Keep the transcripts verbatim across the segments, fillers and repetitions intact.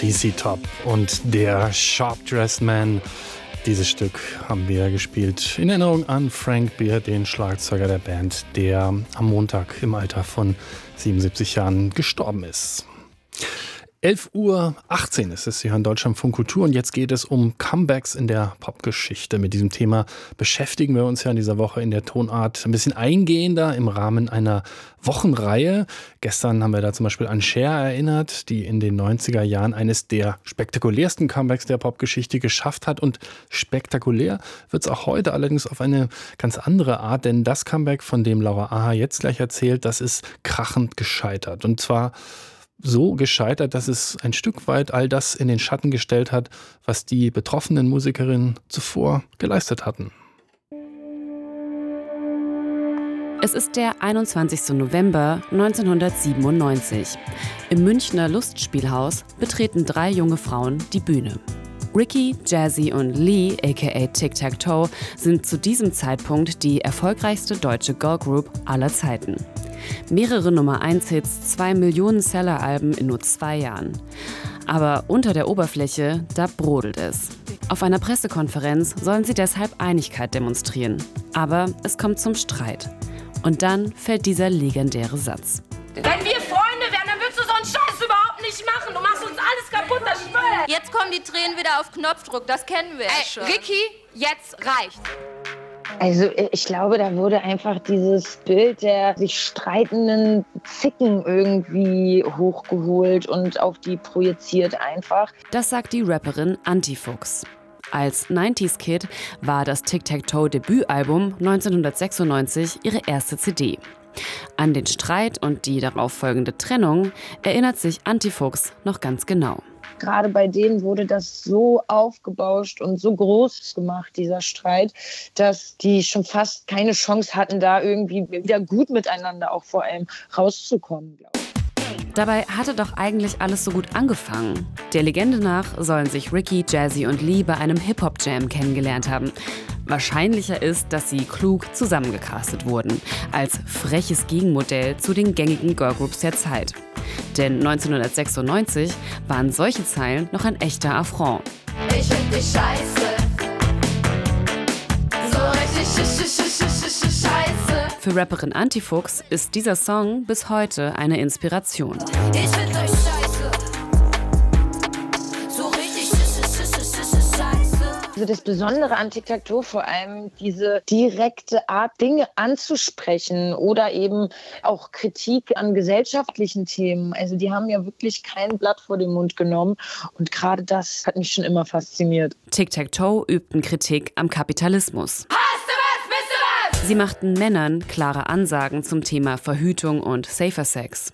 Z Z Top und der Sharp Dressed Man. Dieses Stück haben wir gespielt in Erinnerung an Frank Beard, den Schlagzeuger der Band, der am Montag im Alter von siebenundsiebzig Jahren gestorben ist. elf Uhr achtzehn ist es hier in Deutschlandfunk Kultur und jetzt geht es um Comebacks in der Popgeschichte. Mit diesem Thema beschäftigen wir uns ja in dieser Woche in der Tonart ein bisschen eingehender im Rahmen einer Wochenreihe. Gestern haben wir da zum Beispiel an Cher erinnert, die in den neunziger Jahren eines der spektakulärsten Comebacks der Popgeschichte geschafft hat. Und spektakulär wird es auch heute, allerdings auf eine ganz andere Art, denn das Comeback, von dem Laura Aha jetzt gleich erzählt, das ist krachend gescheitert. Und zwar so gescheitert, dass es ein Stück weit all das in den Schatten gestellt hat, was die betroffenen Musikerinnen zuvor geleistet hatten. Es ist der einundzwanzigster November neunzehnhundertsiebenundneunzig. Im Münchner Lustspielhaus betreten drei junge Frauen die Bühne. Ricky, Jazzy und Lee, aka Tic Tac Toe, sind zu diesem Zeitpunkt die erfolgreichste deutsche Girlgroup aller Zeiten. Mehrere Nummer eins Hits, zwei Millionen Seller-Alben in nur zwei Jahren. Aber unter der Oberfläche, da brodelt es. Auf einer Pressekonferenz sollen sie deshalb Einigkeit demonstrieren. Aber es kommt zum Streit. Und dann fällt dieser legendäre Satz. Wenn wir Freunde wären, dann würdest du so einen Scheiß überhaupt nicht machen. Du machst uns alles kaputt, das schwör. Jetzt kommen die Tränen wieder auf Knopfdruck, das kennen wir ja schon. Ricky, jetzt reicht. Also ich glaube, da wurde einfach dieses Bild der sich streitenden Zicken irgendwie hochgeholt und auf die projiziert einfach. Das sagt die Rapperin Antifuchs. Als neunziger Kid war das Tic Tac Toe Debütalbum neunzehnhundertsechsundneunzig ihre erste C D. An den Streit und die darauf folgende Trennung erinnert sich Antifuchs noch ganz genau. Gerade bei denen wurde das so aufgebauscht und so groß gemacht, dieser Streit, dass die schon fast keine Chance hatten, da irgendwie wieder gut miteinander auch vor allem rauszukommen, glaube ich. Dabei hatte doch eigentlich alles so gut angefangen. Der Legende nach sollen sich Ricky, Jazzy und Lee bei einem Hip-Hop-Jam kennengelernt haben. Wahrscheinlicher ist, dass sie klug zusammengecastet wurden, als freches Gegenmodell zu den gängigen Girlgroups der Zeit. Denn neunzehnhundertsechsundneunzig waren solche Zeilen noch ein echter Affront. Ich find dich scheiße. So richtig sch sch sch sch sch scheiße. Für Rapperin Antifuchs ist dieser Song bis heute eine Inspiration. Ich find euch scheiße. So richtig sch sch sch sch sch scheiße. Also das Besondere an Tic Tac Toe vor allem diese direkte Art, Dinge anzusprechen oder eben auch Kritik an gesellschaftlichen Themen. Also die haben ja wirklich kein Blatt vor den Mund genommen und gerade das hat mich schon immer fasziniert. Tic Tac Toe übten Kritik am Kapitalismus. Hast du was? Bist du was? Sie machten Männern klare Ansagen zum Thema Verhütung und Safer Sex.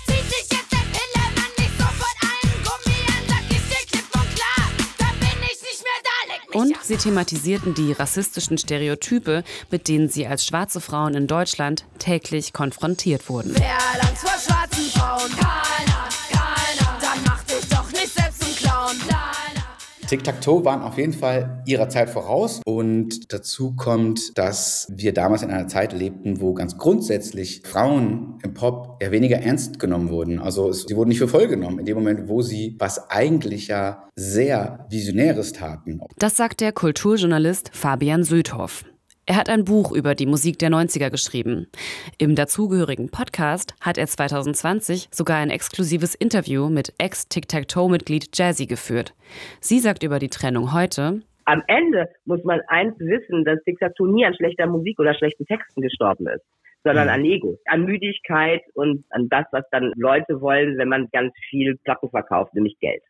Und sie thematisierten die rassistischen Stereotype, mit denen sie als schwarze Frauen in Deutschland täglich konfrontiert wurden. Wer Angst vor schwarzen Frauen? Keiner, keiner. Dann mach dich doch nicht selbst zum Clown. Tic Tac Toe waren auf jeden Fall ihrer Zeit voraus und dazu kommt, dass wir damals in einer Zeit lebten, wo ganz grundsätzlich Frauen im Pop eher weniger ernst genommen wurden. Also es, sie wurden nicht für voll genommen in dem Moment, wo sie was eigentlich ja sehr Visionäres taten. Das sagt der Kulturjournalist Fabian Südhoff. Er hat ein Buch über die Musik der neunziger geschrieben. Im dazugehörigen Podcast hat er zweitausendzwanzig sogar ein exklusives Interview mit Ex-Tic Tac Toe-Mitglied Jazzy geführt. Sie sagt über die Trennung heute: Am Ende muss man eins wissen, dass Tic Tac Toe nie an schlechter Musik oder schlechten Texten gestorben ist, sondern an Ego, an Müdigkeit und an das, was dann Leute wollen, wenn man ganz viel Platten verkauft, nämlich Geld.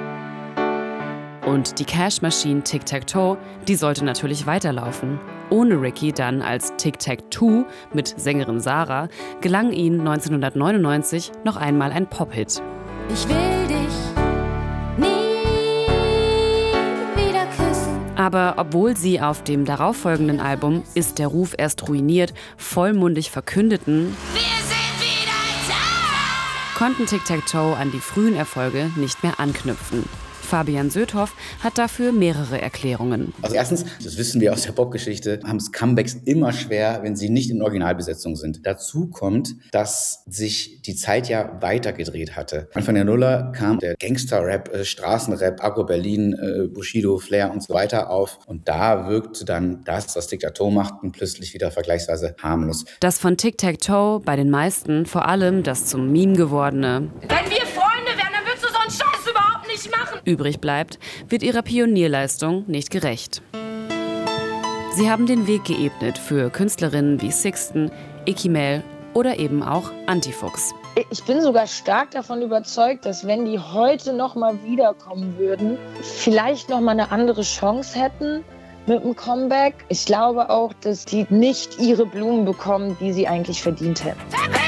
Und die Cash-Maschine Tic Tac Toe, die sollte natürlich weiterlaufen. Ohne Ricky dann als Tic Tac Two mit Sängerin Sarah gelang ihnen neunzehnhundertneunundneunzig noch einmal ein Pop-Hit. Ich will dich nie wieder küssen. Aber obwohl sie auf dem darauffolgenden Album Ist der Ruf erst ruiniert vollmundig verkündeten, Wir sind wieder da! konnten Tic Tac Toe an die frühen Erfolge nicht mehr anknüpfen. Fabian Söthoff hat dafür mehrere Erklärungen. Also erstens, das wissen wir aus der Popgeschichte, haben es Comebacks immer schwer, wenn sie nicht in Originalbesetzung sind. Dazu kommt, dass sich die Zeit ja weitergedreht hatte. Anfang der Nuller kam der Gangster-Rap, äh, Straßenrap, Agro Berlin, äh, Bushido, Flair und so weiter auf. Und da wirkte dann das, was Tic-Tac-Toe machten, plötzlich wieder vergleichsweise harmlos. Das von Tic-Tac-Toe bei den meisten vor allem das zum Meme gewordene Wenn wir Freunde wären, dann würdest du so einen Scheiß überhaupt nicht machen. übrig bleibt, wird ihrer Pionierleistung nicht gerecht. Sie haben den Weg geebnet für Künstlerinnen wie Sixten, Ikimel oder eben auch Antifuchs. Ich bin sogar stark davon überzeugt, dass wenn die heute noch mal wiederkommen würden, vielleicht noch mal eine andere Chance hätten mit dem Comeback. Ich glaube auch, dass die nicht ihre Blumen bekommen, die sie eigentlich verdient hätten.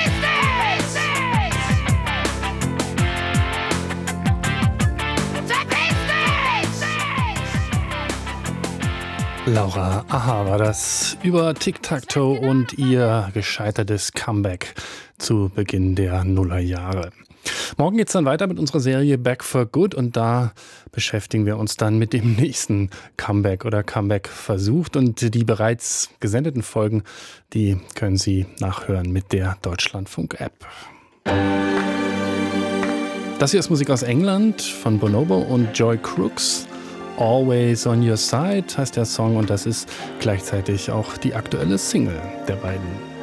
Laura Aha war das über Tic-Tac-Toe und ihr gescheitertes Comeback zu Beginn der Nullerjahre. Morgen geht's dann weiter mit unserer Serie Back for Good und da beschäftigen wir uns dann mit dem nächsten Comeback oder Comeback-Versuch. Und die bereits gesendeten Folgen, die können Sie nachhören mit der Deutschlandfunk-App. Das hier ist Musik aus England von Bonobo und Joy Crooks. Always on Your Side heißt der Song und das ist gleichzeitig auch die aktuelle Single der beiden.